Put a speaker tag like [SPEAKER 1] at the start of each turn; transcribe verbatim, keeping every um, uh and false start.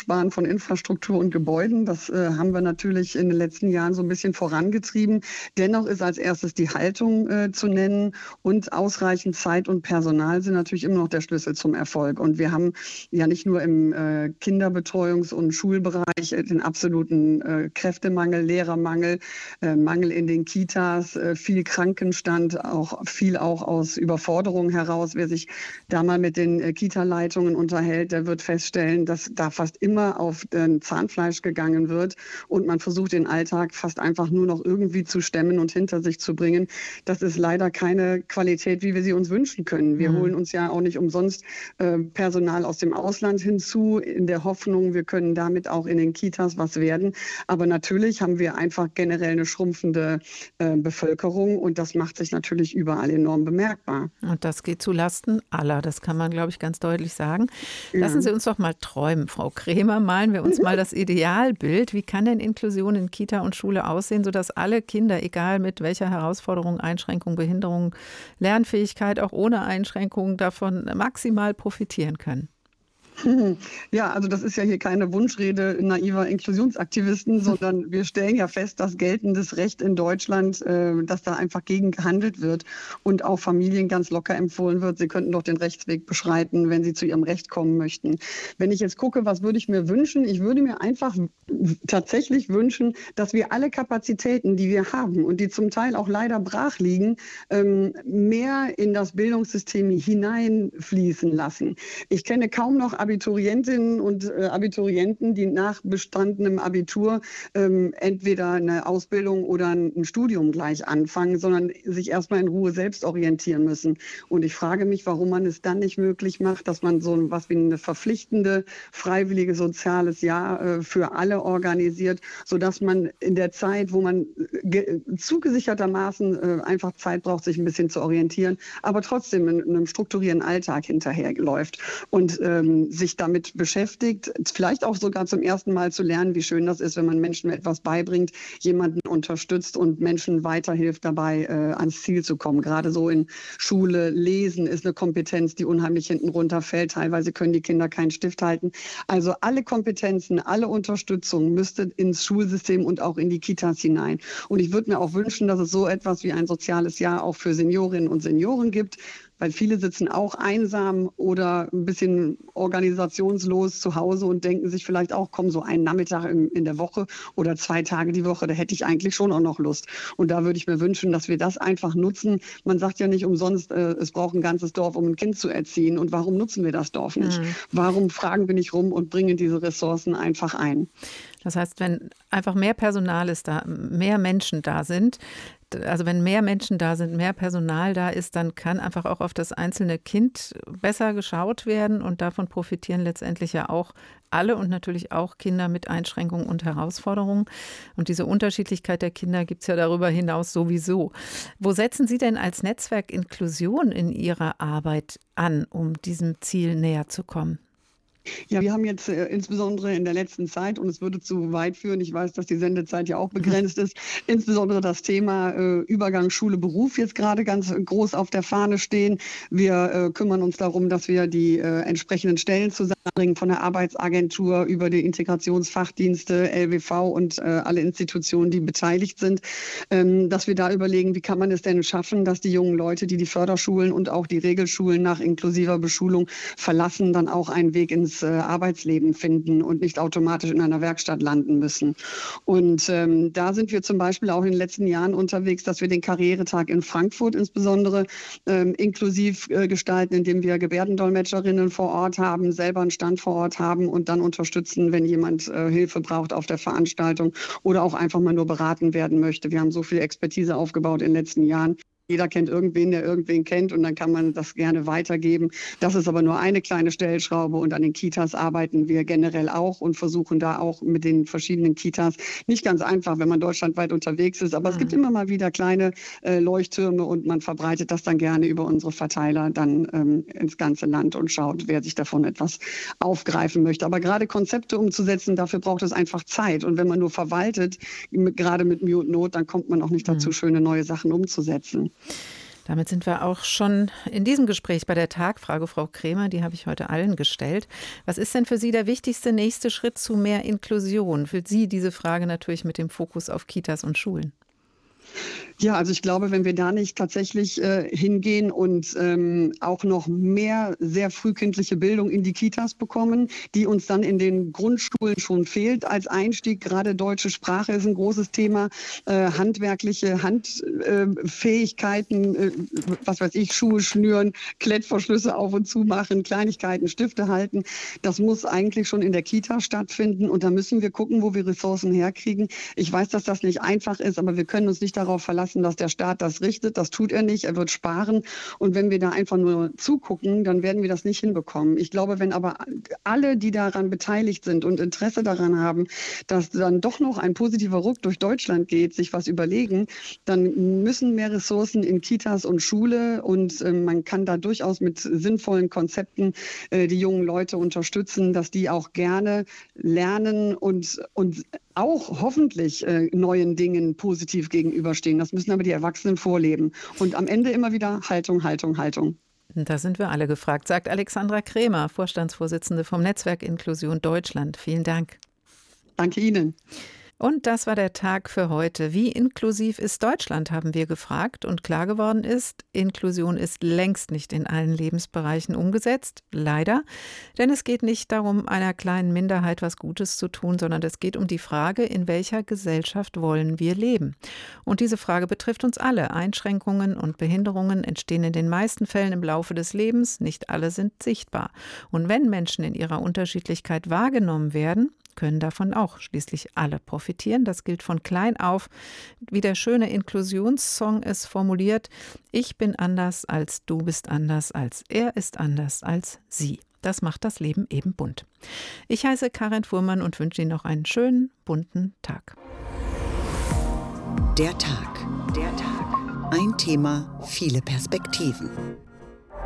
[SPEAKER 1] Hochsparen von Infrastruktur und Gebäuden. Das äh, haben wir natürlich in den letzten Jahren so ein bisschen vorangetrieben. Dennoch ist als erstes die Haltung äh, zu nennen und ausreichend Zeit und Personal sind natürlich immer noch der Schlüssel zum Erfolg. Und wir haben ja nicht nur im äh, Kinderbetreuungs- und Schulbereich äh, den absoluten äh, Kräftemangel, Lehrermangel, äh, Mangel in den Kitas, äh, viel Krankenstand, auch viel auch aus Überforderung heraus. Wer sich da mal mit den äh, Kita-Leitungen unterhält, der wird feststellen, dass da fast immer auf äh, Zahnfleisch gegangen wird und man versucht, den Alltag fast einfach nur noch irgendwie zu stemmen und hinter sich zu bringen. Das ist leider keine Qualität, wie wir sie uns wünschen können. Wir mhm. holen uns ja auch nicht umsonst äh, Personal aus dem Ausland hinzu, in der Hoffnung, wir können damit auch in den Kitas was werden. Aber natürlich haben wir einfach generell eine schrumpfende äh, Bevölkerung und das macht sich natürlich überall enorm bemerkbar.
[SPEAKER 2] Und das geht zu Lasten aller, das kann man, glaube ich, ganz deutlich sagen. Lassen ja. Sie uns doch mal träumen, Frau Kremer. Malen wir uns mal das Idealbild. Wie kann denn Inklusion in Kita und Schule aussehen, sodass alle Kinder, egal mit welcher Herausforderung, Einschränkung, Behinderung, Lernfähigkeit, auch ohne Einschränkungen, davon maximal profitieren können?
[SPEAKER 1] Ja, also das ist ja hier keine Wunschrede naiver Inklusionsaktivisten, sondern wir stellen ja fest, dass geltendes Recht in Deutschland, äh, dass da einfach gegen gehandelt wird und auch Familien ganz locker empfohlen wird, sie könnten doch den Rechtsweg beschreiten, wenn sie zu ihrem Recht kommen möchten. Wenn ich jetzt gucke, was würde ich mir wünschen? Ich würde mir einfach tatsächlich wünschen, dass wir alle Kapazitäten, die wir haben und die zum Teil auch leider brach liegen, ähm, mehr in das Bildungssystem hineinfließen lassen. Ich kenne kaum noch Abiturientinnen und äh, Abiturienten, die nach bestandenem Abitur ähm, entweder eine Ausbildung oder ein, ein Studium gleich anfangen, sondern sich erstmal in Ruhe selbst orientieren müssen. Und ich frage mich, warum man es dann nicht möglich macht, dass man so was wie eine verpflichtende, freiwillige soziales Jahr äh, für alle organisiert, sodass man in der Zeit, wo man ge- zugesichertermaßen äh, einfach Zeit braucht, sich ein bisschen zu orientieren, aber trotzdem in, in einem strukturierten Alltag hinterherläuft und ähm, sich damit beschäftigt, vielleicht auch sogar zum ersten Mal zu lernen, wie schön das ist, wenn man Menschen etwas beibringt, jemanden unterstützt und Menschen weiterhilft dabei, äh, ans Ziel zu kommen. Gerade so in Schule, Lesen ist eine Kompetenz, die unheimlich hinten runterfällt. Teilweise können die Kinder keinen Stift halten. Also alle Kompetenzen, alle Unterstützung müsste ins Schulsystem und auch in die Kitas hinein. Und ich würde mir auch wünschen, dass es so etwas wie ein soziales Jahr auch für Seniorinnen und Senioren gibt, weil viele sitzen auch einsam oder ein bisschen organisationslos zu Hause und denken sich vielleicht auch, komm, so einen Nachmittag in, in der Woche oder zwei Tage die Woche, da hätte ich eigentlich schon auch noch Lust. Und da würde ich mir wünschen, dass wir das einfach nutzen. Man sagt ja nicht umsonst, äh, es braucht ein ganzes Dorf, um ein Kind zu erziehen. Und warum nutzen wir das Dorf nicht? Mhm. Warum fragen wir nicht rum und bringen diese Ressourcen einfach ein?
[SPEAKER 2] Das heißt, wenn einfach mehr Personal ist da, mehr Menschen da sind, also wenn mehr Menschen da sind, mehr Personal da ist, dann kann einfach auch auf das einzelne Kind besser geschaut werden und davon profitieren letztendlich ja auch alle und natürlich auch Kinder mit Einschränkungen und Herausforderungen. Und diese Unterschiedlichkeit der Kinder gibt es ja darüber hinaus sowieso. Wo setzen Sie denn als Netzwerk Inklusion in Ihrer Arbeit an, um diesem Ziel näher zu kommen?
[SPEAKER 1] Ja, wir haben jetzt äh, insbesondere in der letzten Zeit, und es würde zu weit führen, ich weiß, dass die Sendezeit ja auch begrenzt ist, insbesondere das Thema äh, Übergang Schule-Beruf jetzt gerade ganz groß auf der Fahne stehen. Wir äh, kümmern uns darum, dass wir die äh, entsprechenden Stellen zusammenbringen von der Arbeitsagentur über die Integrationsfachdienste, L W V und äh, alle Institutionen, die beteiligt sind, ähm, dass wir da überlegen, wie kann man es denn schaffen, dass die jungen Leute, die die Förderschulen und auch die Regelschulen nach inklusiver Beschulung verlassen, dann auch einen Weg ins Arbeitsleben finden und nicht automatisch in einer Werkstatt landen müssen. Und ähm, da sind wir zum Beispiel auch in den letzten Jahren unterwegs, dass wir den Karrieretag in Frankfurt insbesondere ähm, inklusiv äh, gestalten, indem wir Gebärdendolmetscherinnen vor Ort haben, selber einen Stand vor Ort haben und dann unterstützen, wenn jemand äh, Hilfe braucht auf der Veranstaltung oder auch einfach mal nur beraten werden möchte. Wir haben so viel Expertise aufgebaut in den letzten Jahren. Jeder kennt irgendwen, der irgendwen kennt und dann kann man das gerne weitergeben. Das ist aber nur eine kleine Stellschraube und an den Kitas arbeiten wir generell auch und versuchen da auch mit den verschiedenen Kitas, nicht ganz einfach, wenn man deutschlandweit unterwegs ist, aber mhm. es gibt immer mal wieder kleine äh, Leuchttürme und man verbreitet das dann gerne über unsere Verteiler dann ähm, ins ganze Land und schaut, wer sich davon etwas aufgreifen möchte. Aber gerade Konzepte umzusetzen, dafür braucht es einfach Zeit und wenn man nur verwaltet, mit, gerade mit Mühe und Not, dann kommt man auch nicht dazu, mhm. schöne neue Sachen umzusetzen.
[SPEAKER 2] Damit sind wir auch schon in diesem Gespräch bei der Tagfrage, Frau Krämer, die habe ich heute allen gestellt. Was ist denn für Sie der wichtigste nächste Schritt zu mehr Inklusion? Für Sie diese Frage natürlich mit dem Fokus auf Kitas und Schulen.
[SPEAKER 1] Ja, also ich glaube, wenn wir da nicht tatsächlich äh, hingehen und ähm, auch noch mehr sehr frühkindliche Bildung in die Kitas bekommen, die uns dann in den Grundschulen schon fehlt als Einstieg. Gerade deutsche Sprache ist ein großes Thema, äh, handwerkliche Handfähigkeiten, äh, äh, was weiß ich, Schuhe schnüren, Klettverschlüsse auf und zu machen, Kleinigkeiten, Stifte halten. Das muss eigentlich schon in der Kita stattfinden und da müssen wir gucken, wo wir Ressourcen herkriegen. Ich weiß, dass das nicht einfach ist, aber wir können uns nicht darauf verlassen, dass der Staat das richtet. Das tut er nicht. Er wird sparen. Und wenn wir da einfach nur zugucken, dann werden wir das nicht hinbekommen. Ich glaube, wenn aber alle, die daran beteiligt sind und Interesse daran haben, dass dann doch noch ein positiver Ruck durch Deutschland geht, sich was überlegen, dann müssen mehr Ressourcen in Kitas und Schule und äh, man kann da durchaus mit sinnvollen Konzepten äh, die jungen Leute unterstützen, dass die auch gerne lernen und, und auch hoffentlich äh, neuen Dingen positiv gegenüberstehen. Das müssen aber die Erwachsenen vorleben. Und am Ende immer wieder Haltung, Haltung, Haltung.
[SPEAKER 2] Da sind wir alle gefragt, sagt Alexandra Krämer, Vorstandsvorsitzende vom Netzwerk Inklusion Deutschland. Vielen Dank.
[SPEAKER 1] Danke Ihnen.
[SPEAKER 2] Und das war der Tag für heute. Wie inklusiv ist Deutschland, haben wir gefragt. Und klar geworden ist, Inklusion ist längst nicht in allen Lebensbereichen umgesetzt. Leider. Denn es geht nicht darum, einer kleinen Minderheit was Gutes zu tun, sondern es geht um die Frage, in welcher Gesellschaft wollen wir leben? Und diese Frage betrifft uns alle. Einschränkungen und Behinderungen entstehen in den meisten Fällen im Laufe des Lebens. Nicht alle sind sichtbar. Und wenn Menschen in ihrer Unterschiedlichkeit wahrgenommen werden, können davon auch schließlich alle profitieren. Das gilt von klein auf. Wie der schöne Inklusionssong es formuliert: Ich bin anders als du bist anders als er ist anders als sie. Das macht das Leben eben bunt. Ich heiße Karin Fuhrmann und wünsche Ihnen noch einen schönen, bunten Tag.
[SPEAKER 3] Der Tag. Der Tag. Ein Thema, viele Perspektiven.